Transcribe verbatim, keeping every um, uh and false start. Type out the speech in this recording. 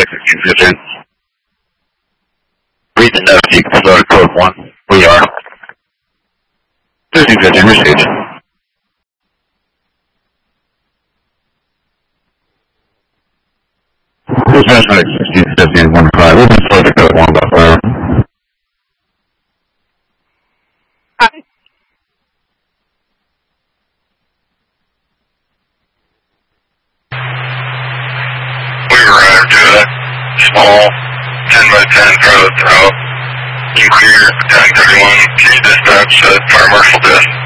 sixteen fifteen. Read the note, you can start code one. We are. sixteen fifteen received. Dispatch sixteen fifteen one five. We'll be starting code one by fire. Hi. We arrived at a small ten by ten private route. You clear ten thirty-one. Can you dispatch at Fire Marshal Desk?